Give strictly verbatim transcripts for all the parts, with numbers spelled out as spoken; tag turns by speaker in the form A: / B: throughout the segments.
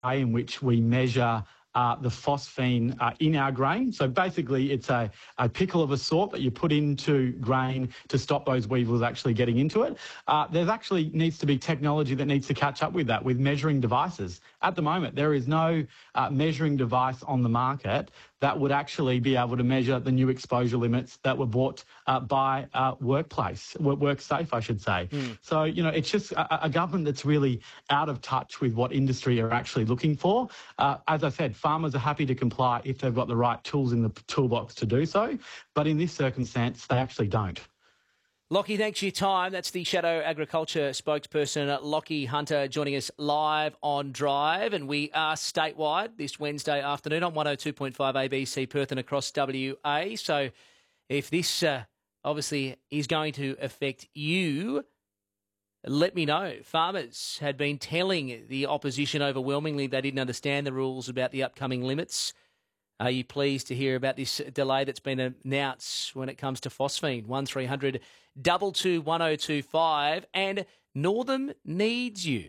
A: in which we measure uh, the phosphine uh, in our grain. So basically it's a, a pickle of a sort that you put into grain to stop those weevils actually getting into it. Uh, there's actually needs to be technology that needs to catch up with that, with measuring devices. At the moment, there is no uh, measuring device on the market that would actually be able to measure the new exposure limits that were bought uh, by uh, Workplace, WorkSafe, I should say. Mm. So, you know, it's just a, a government that's really out of touch with what industry are actually looking for. Uh, as I said, farmers are happy to comply if they've got the right tools in the toolbox to do so, but in this circumstance, they actually don't.
B: Lockie, thanks for your time. That's the Shadow Agriculture spokesperson, Lockie Hunter, joining us live on Drive. And we are statewide this Wednesday afternoon on one oh two point five A B C Perth and across W A. So if this uh, obviously is going to affect you, let me know. Farmers had been telling the opposition overwhelmingly they didn't understand the rules about the upcoming limits. Are you pleased to hear about this delay that's been announced when it comes to phosphine? one three hundred two two one oh two five. And Northam needs you.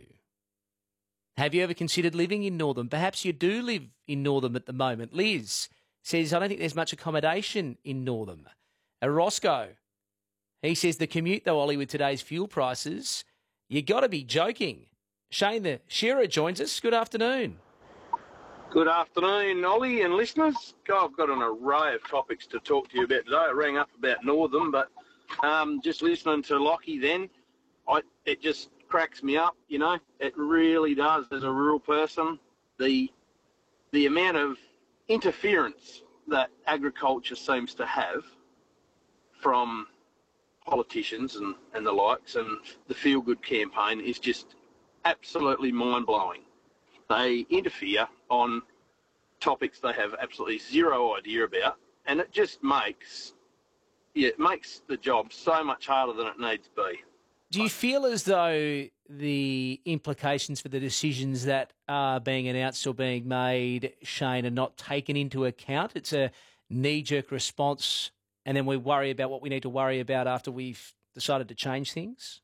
B: Have you ever considered living in Northam? Perhaps you do live in Northam at the moment. Liz says, I don't think there's much accommodation in Northam. Uh, Roscoe, he says, the commute, though, Ollie, with today's fuel prices, you got to be joking. Shane the Shearer joins us. Good afternoon.
C: Good afternoon, Ollie and listeners. God, I've got an array of topics to talk to you about today. I rang up about Northam, but um, just listening to Lockie then, I, it just cracks me up, you know. It really does as a rural person. The, the amount of interference that agriculture seems to have from politicians and, and the likes, and the Feel Good campaign is just absolutely mind-blowing. They interfere on topics they have absolutely zero idea about, and it just makes yeah, it makes the job so much harder than it needs to be.
B: Do you feel as though the implications for the decisions that are being announced or being made, Shane, are not taken into account? It's a knee-jerk response, and then we worry about what we need to worry about after we've decided to change things?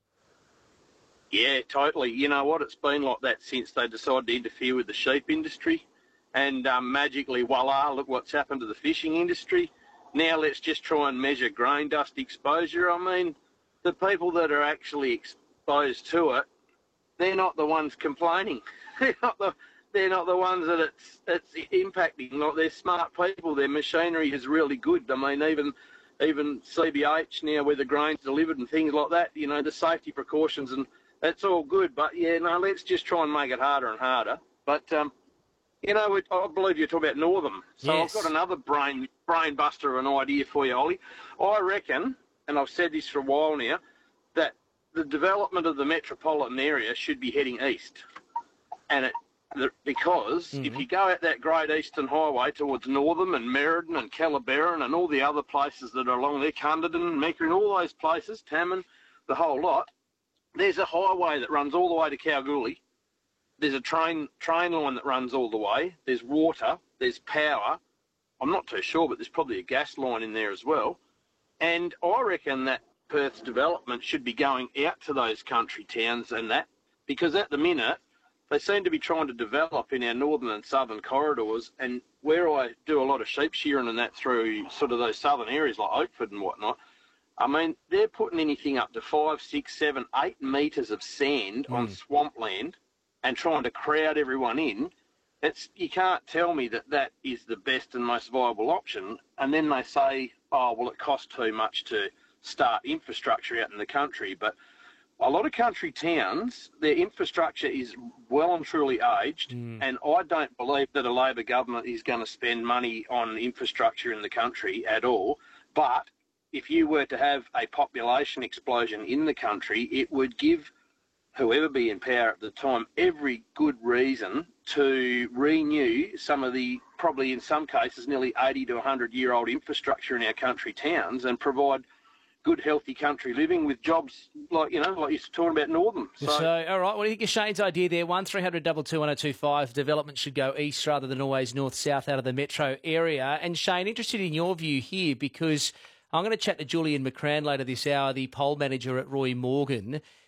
C: Yeah, totally. You know what? It's been like that since they decided to interfere with the sheep industry. And um, magically, voila, look what's happened to the fishing industry. Now let's just try and measure grain dust exposure. I mean, the people that are actually exposed to it, they're not the ones complaining. they're, not the, they're not the ones that it's, it's impacting. Like, they're smart people. Their machinery is really good. I mean, even... even C B H now, where the grain's delivered and things like that, you know, the safety precautions, and that's all good. But, yeah, no, let's just try and make it harder and harder. But, um, you know, it, I believe you're talking about Northam. So yes. I've got another brain brain buster of an idea for you, Ollie. I reckon, and I've said this for a while now, that the development of the metropolitan area should be heading east. And it because mm-hmm. if you go out that Great Eastern Highway towards Northam and Merredin and Calaberan and all the other places that are along there, Cunderden, Meckering, all those places, Tamman, the whole lot, there's a highway that runs all the way to Kalgoorlie. There's a train train line that runs all the way. There's water. There's power. I'm not too sure, but there's probably a gas line in there as well. And I reckon that Perth's development should be going out to those country towns and that, because at the minute, they seem to be trying to develop in our northern and southern corridors, and where I do a lot of sheep shearing and that through sort of those southern areas like Oakford and whatnot, I mean, they're putting anything up to five, six, seven, eight metres of sand mm. on swampland and trying to crowd everyone in. It's, you can't tell me that that is the best and most viable option. And then they say, oh, well, it costs too much to start infrastructure out in the country. But a lot of country towns, their infrastructure is well and truly aged, mm. and I don't believe that a Labor government is going to spend money on infrastructure in the country at all. But if you were to have a population explosion in the country, it would give whoever be in power at the time every good reason to renew some of the, probably in some cases, nearly eighty to one hundred year old infrastructure in our country towns and provide good, healthy country living with jobs like, you know, like you're talking about Northam.
B: So, so all right, well, I think Shane's idea there, one three hundred two two one oh two five, development should go east rather than always north-south out of the metro area. And Shane, interested in your view here, because I'm going to chat to Julian McCrann later this hour, the poll manager at Roy Morgan.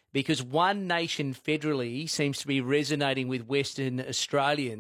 B: because One Nation federally seems to be resonating with Western Australians.